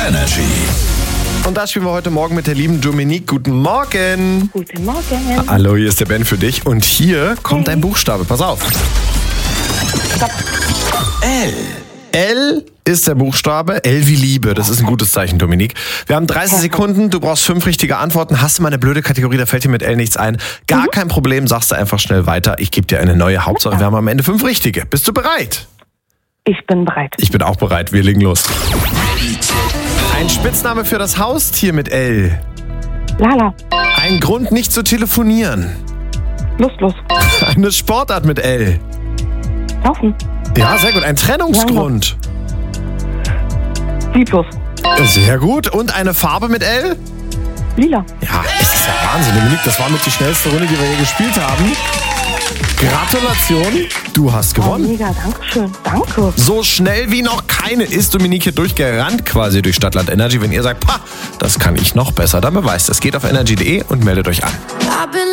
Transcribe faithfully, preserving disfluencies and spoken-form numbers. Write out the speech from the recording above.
Energy. Und da spielen wir heute Morgen mit der lieben Dominique. Guten Morgen. Guten Morgen. Hallo, hier ist der Ben für dich. Und hier kommt Hey. ein Buchstabe. Pass auf. Stopp. L. L ist der Buchstabe. L wie Liebe. Das ist ein gutes Zeichen, Dominique. Wir haben dreißig Sekunden. Du brauchst fünf richtige Antworten. Hast du mal eine blöde Kategorie, da fällt dir mit L nichts ein. Gar kein Problem. Sagst du einfach schnell weiter. Ich gebe dir eine neue. Hauptsache, wir haben am Ende fünf richtige. Bist du bereit? Ich bin bereit. Ich bin auch bereit. Wir legen los. Ein Spitzname für das Haustier mit L. Lala. Ein Grund, nicht zu telefonieren. Lustlos. Eine Sportart mit L. Laufen. Ja, sehr gut. Ein Trennungsgrund. Lieblos. Sehr gut. Und eine Farbe mit L? Lila. Ja, es ist ja Wahnsinn, Dominique. Das war mit die schnellste Runde, die wir hier gespielt haben. Gratulation. Du hast Oh, gewonnen. mega, danke schön. Danke. So schnell wie noch keine ist Dominique hier durchgerannt quasi durch Stadtland Energy. Wenn ihr sagt, pah, das kann ich noch besser, dann beweist es. Geht auf energy punkt de und meldet euch an.